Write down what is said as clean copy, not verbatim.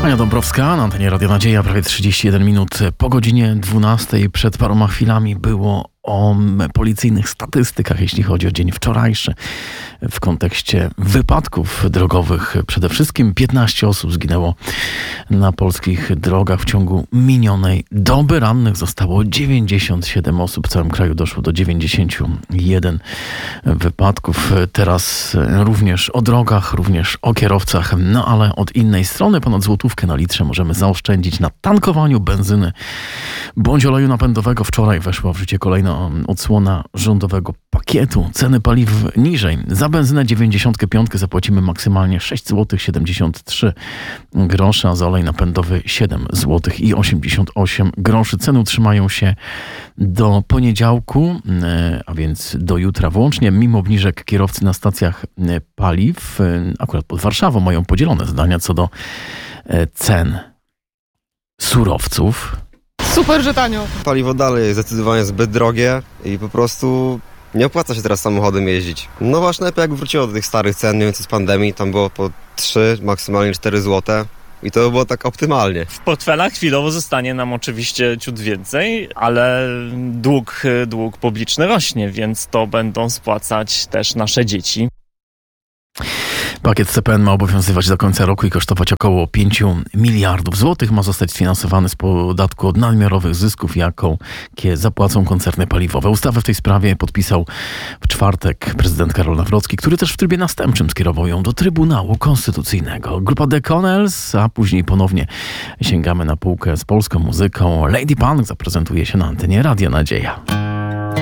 Ania Dąbrowska na antenie Radia Nadzieja, prawie 31 minut po godzinie 12. Przed paroma chwilami było o policyjnych statystykach, jeśli chodzi o dzień wczorajszy. W kontekście wypadków drogowych przede wszystkim 15 osób zginęło na polskich drogach w ciągu minionej doby. Rannych zostało 97 osób. W całym kraju doszło do 91 wypadków. Teraz również o drogach, również o kierowcach, no ale od innej strony ponad złotówkę na litrze możemy zaoszczędzić na tankowaniu benzyny bądź oleju napędowego. Wczoraj weszła w życie kolejna odsłona rządowego pakietu. Ceny paliw niżej. Za benzynę 95 zapłacimy maksymalnie 6 zł 73 groszy, a za olej napędowy 7 zł i 88 groszy. Ceny utrzymają się do poniedziałku, a więc do jutra włącznie. Mimo obniżek kierowcy na stacjach paliw, akurat pod Warszawą, mają podzielone zdania co do cen surowców. Super, że tanio. Paliwo dalej jest zdecydowanie zbyt drogie i po prostu nie opłaca się teraz samochodem jeździć. No właśnie, lepiej jak wróciło do tych starych cen, nie wiem co z pandemii, tam było po 3, maksymalnie 4 zł i to by było tak optymalnie. W portfelach chwilowo zostanie nam oczywiście ciut więcej, ale dług publiczny rośnie, więc to będą spłacać też nasze dzieci. Pakiet CPN ma obowiązywać do końca roku i kosztować około 5 miliardów złotych. Ma zostać sfinansowany z podatku od nadmiarowych zysków, jakie zapłacą koncerny paliwowe. Ustawę w tej sprawie podpisał w czwartek prezydent Karol Nawrocki, który też w trybie następczym skierował ją do Trybunału Konstytucyjnego. Grupa The Connells, a później ponownie sięgamy na półkę z polską muzyką. Lady Punk zaprezentuje się na antenie Radia Nadzieja.